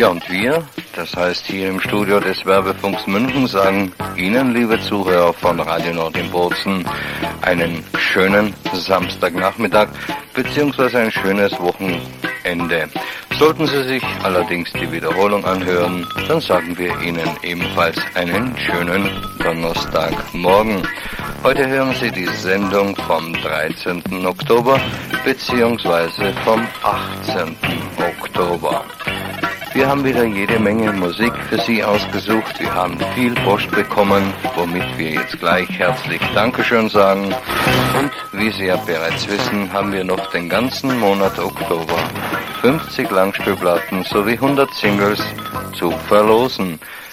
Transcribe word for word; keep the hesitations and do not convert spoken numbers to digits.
Ja, und wir, das heißt hier im Studio des Werbefunks München, sagen Ihnen, liebe Zuhörer von Radio Nord in Bozen, einen schönen Samstagnachmittag beziehungsweise ein schönes Wochenende. Sollten Sie sich allerdings die Wiederholung anhören, dann sagen wir Ihnen ebenfalls einen schönen Donnerstagmorgen. Heute hören Sie die Sendung vom dreizehnten Oktober beziehungsweise vom achtzehnten Oktober. Wir haben wieder jede Menge Musik für Sie ausgesucht. Wir haben viel Post bekommen, womit wir jetzt gleich herzlich Dankeschön sagen. Und wie Sie ja bereits wissen, haben wir noch den ganzen Monat Oktober fünfzig Langspielplatten sowie hundert Singles zu verlosen.